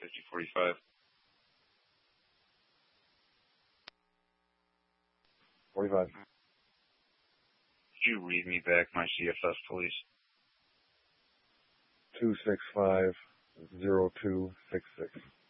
5045. 45. Could you read me back my CFS, please? 2650266.